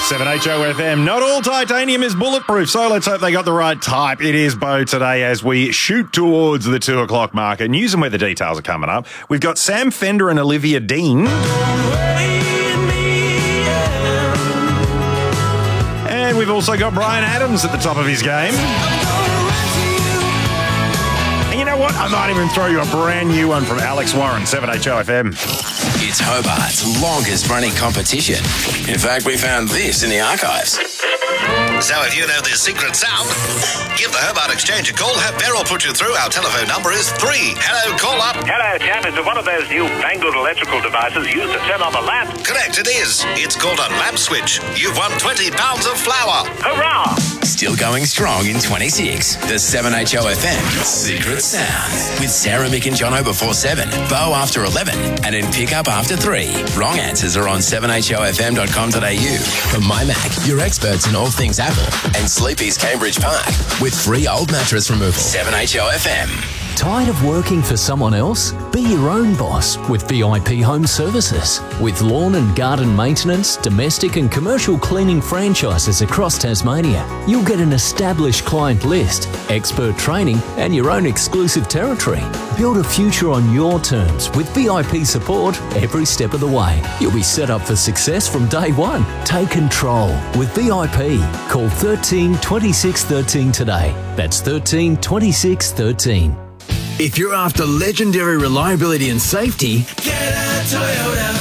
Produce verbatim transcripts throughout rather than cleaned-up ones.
seven H O F M. Not all titanium is bulletproof, so let's hope they got the right type. It is Bo today as we shoot towards the two o'clock marker. News and weather details are coming up. We've got Sam Fender and Olivia Dean. And we've also got Brian Adams at the top of his game. And you know what? I might even throw you a brand new one from Alex Warren, seven H O F M. It's Hobart's longest running competition. In fact, we found this in the archives. So if you know this secret sound, give the Hobart Exchange a call. Have Beryl put you through. Our telephone number is three. Hello, call up. Hello, chap. Is it one of those new fangled electrical devices used to turn on the lamp? Correct, it is. It's called a lamp switch. You've won twenty pounds of flour. Hurrah! Still going strong in twenty-six. The seven H O F M Secret Sound. With Sarah, Mick and Jono before seven, Bo after eleven, and in Pickup after three. Wrong answers are on seven H O F M dot com dot a u. From My Mac, your experts in all things Apple, and Sleepy's Cambridge Park, with free old mattress removal. seven H O F M. Tired of working for someone else? Be your own boss with V I P Home Services. With lawn and garden maintenance, domestic and commercial cleaning franchises across Tasmania, you'll get an established client list, expert training and your own exclusive territory. Build a future on your terms with V I P support every step of the way. You'll be set up for success from day one. Take control with V I P. Call thirteen twenty-six thirteen today. That's thirteen twenty-six thirteen. If you're after legendary reliability and safety, get a Toyota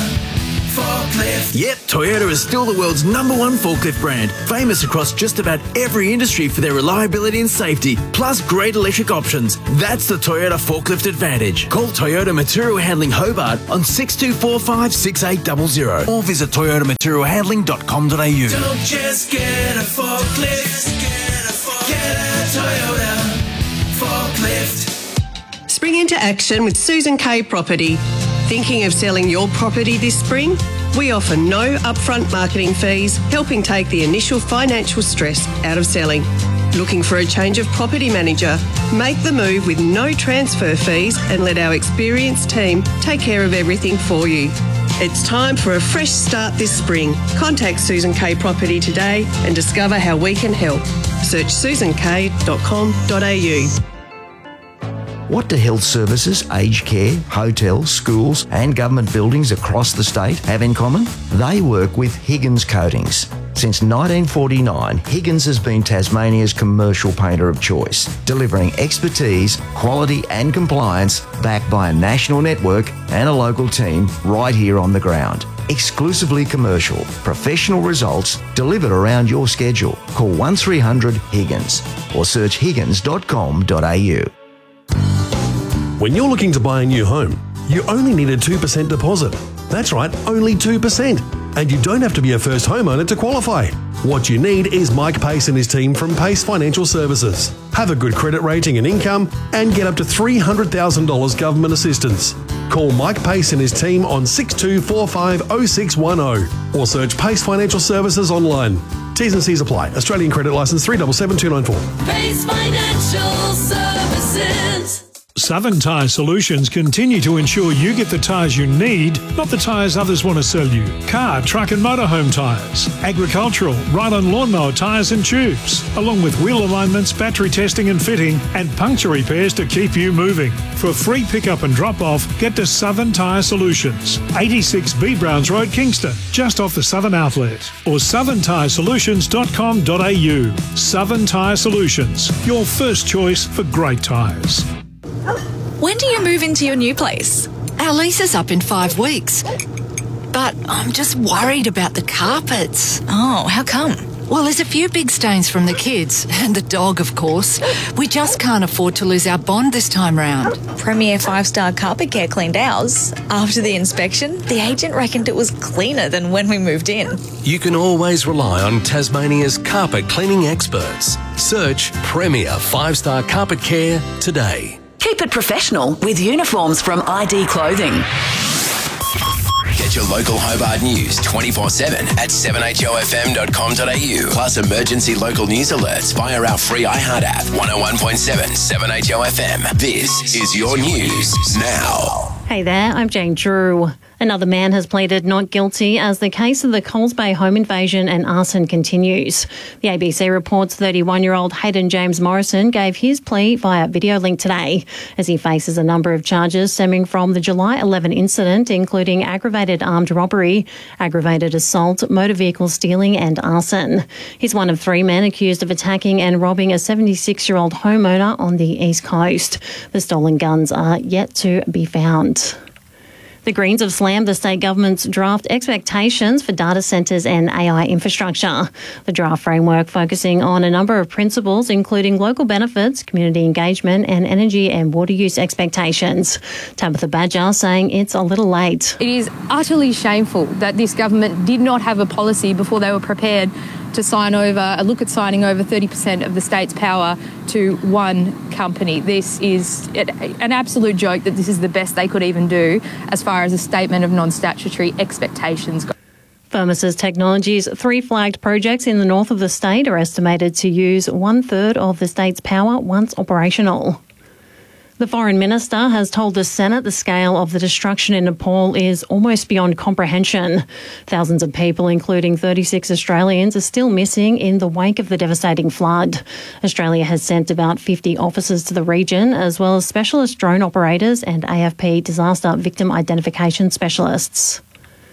forklift. Yep, Toyota is still the world's number one forklift brand, famous across just about every industry for their reliability and safety, plus great electric options. That's the Toyota Forklift Advantage. Call Toyota Material Handling Hobart on six two four five, six eight zero zero or visit toyota material handling dot com dot a u. Don't just get a forklift, get a, forklift. Get a Toyota forklift. Spring into action with Susan K Property. Thinking of selling your property this spring? We offer no upfront marketing fees, helping take the initial financial stress out of selling. Looking for a change of property manager? Make the move with no transfer fees and let our experienced team take care of everything for you. It's time for a fresh start this spring. Contact Susan K Property today and discover how we can help. Search susan k dot com dot a u. What do health services, aged care, hotels, schools and government buildings across the state have in common? They work with Higgins Coatings. Since nineteen forty-nine, Higgins has been Tasmania's commercial painter of choice, delivering expertise, quality and compliance backed by a national network and a local team right here on the ground. Exclusively commercial, professional results delivered around your schedule. Call one three hundred Higgins or search higgins dot com dot a u. When you're looking to buy a new home, you only need a two percent deposit. That's right, only two percent. And you don't have to be a first homeowner to qualify. What you need is Mike Pace and his team from Pace Financial Services. Have a good credit rating and income and get up to three hundred thousand dollars government assistance. Call Mike Pace and his team on six two four five, zero six one zero or search Pace Financial Services online. T's and C's apply. Australian credit licence three seven seven two nine four. Pace Financial Services. Southern Tyre Solutions continue to ensure you get the tyres you need, not the tyres others want to sell you. Car, truck and motorhome tyres, agricultural, ride-on lawnmower tyres and tubes, along with wheel alignments, battery testing and fitting, and puncture repairs to keep you moving. For free pickup and drop-off, get to Southern Tyre Solutions, eighty-six B Browns Road, Kingston, just off the Southern Outlet, or southern tyre solutions dot com dot a u. Southern Tyre Solutions, your first choice for great tyres. When do you move into your new place? Our lease is up in five weeks. But I'm just worried about the carpets. Oh, how come? Well, there's a few big stains from the kids, and the dog, of course. We just can't afford to lose our bond this time round. Premier five-star Carpet Care cleaned ours. After the inspection, the agent reckoned it was cleaner than when we moved in. You can always rely on Tasmania's carpet cleaning experts. Search Premier five-star Carpet Care today. Keep it professional with uniforms from I D Clothing. Get your local Hobart news twenty-four seven at seven h o f m dot com dot a u. Plus emergency local news alerts via our free iHeart app. one oh one point seven, seven H O F M. This is your news now. Hey there, I'm Jane Drew. Another man has pleaded not guilty as the case of the Coles Bay home invasion and arson continues. The A B C reports thirty-one-year-old Hayden James Morrison gave his plea via video link today as he faces a number of charges stemming from the July eleventh incident, including aggravated armed robbery, aggravated assault, motor vehicle stealing and arson. He's one of three men accused of attacking and robbing a seventy-six-year-old homeowner on the East Coast. The stolen guns are yet to be found. The Greens have slammed the state government's draft expectations for data centres and A I infrastructure. The draft framework focusing on a number of principles, including local benefits, community engagement and energy and water use expectations. Tabitha Badger saying it's a little late. It is utterly shameful that this government did not have a policy before they were prepared to sign over, look at signing over thirty percent of the state's power to one company. This is an absolute joke that this is the best they could even do as far as a statement of non-statutory expectations go. Firmus Technologies' three flagged projects in the north of the state are estimated to use one-third of the state's power once operational. The Foreign Minister has told the Senate the scale of the destruction in Nepal is almost beyond comprehension. Thousands of people, including thirty-six Australians, are still missing in the wake of the devastating flood. Australia has sent about fifty officers to the region, as well as specialist drone operators and A F P disaster victim identification specialists.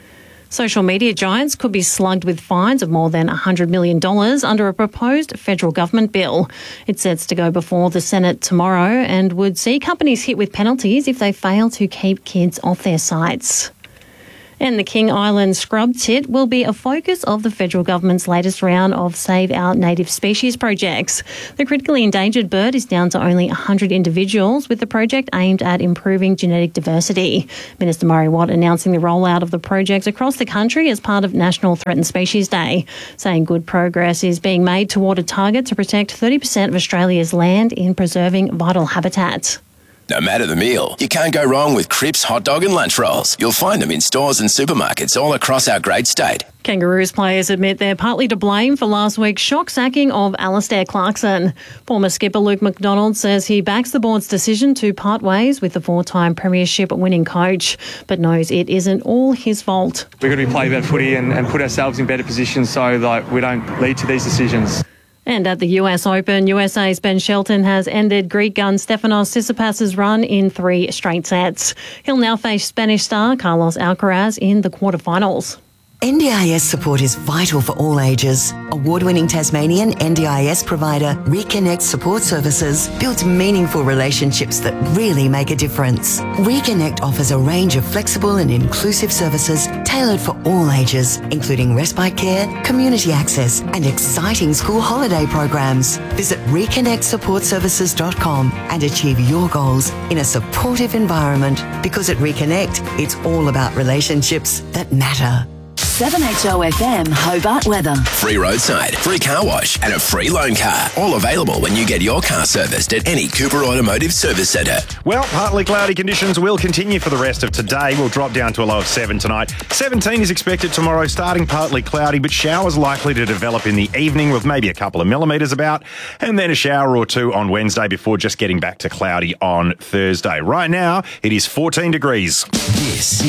Social media giants could be slugged with fines of more than one hundred million dollars under a proposed federal government bill. It's set to go before the Senate tomorrow and would see companies hit with penalties if they fail to keep kids off their sites. And the King Island scrub tit will be a focus of the federal government's latest round of Save Our Native Species projects. The critically endangered bird is down to only one hundred individuals, with the project aimed at improving genetic diversity. Minister Murray Watt announcing the rollout of the projects across the country as part of National Threatened Species Day, saying good progress is being made toward a target to protect thirty percent of Australia's land in preserving vital habitat. No matter the meal, you can't go wrong with Cripps hot dog and lunch rolls. You'll find them in stores and supermarkets all across our great state. Kangaroos players admit they're partly to blame for last week's shock sacking of Alastair Clarkson. Former skipper Luke McDonald says he backs the board's decision to part ways with the four-time premiership winning coach, but knows it isn't all his fault. We've got to be play better footy and, and put ourselves in better positions so that we don't lead to these decisions. And at the U S Open, U S A's Ben Shelton has ended Greek gun Stefanos Tsitsipas' run in three straight sets. He'll now face Spanish star Carlos Alcaraz in the quarterfinals. N D I S support is vital for all ages. Award-winning Tasmanian N D I S provider Reconnect Support Services builds meaningful relationships that really make a difference. Reconnect offers a range of flexible and inclusive services tailored for all ages, including respite care, community access, and exciting school holiday programs. Visit reconnect support services dot com and achieve your goals in a supportive environment, because at Reconnect, it's all about relationships that matter. seven H O F M Hobart weather. Free roadside, free car wash and a free loan car. All available when you get your car serviced at any Cooper Automotive Service Centre. Well, partly cloudy conditions will continue for the rest of today. We'll drop down to a low of seven tonight. seventeen is expected tomorrow, starting partly cloudy, but showers likely to develop in the evening with maybe a couple of millimetres about, and then a shower or two on Wednesday before just getting back to cloudy on Thursday. Right now, it is fourteen degrees. Yes.